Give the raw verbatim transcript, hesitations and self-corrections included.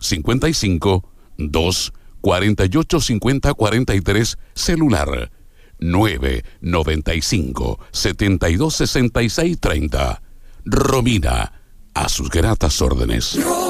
cincuenta y cinco, dos cuarenta y ocho, cincuenta cuarenta y tres, celular nueve noventa y cinco, setenta y dos, sesenta y seis, treinta. Romina, a sus gratas órdenes.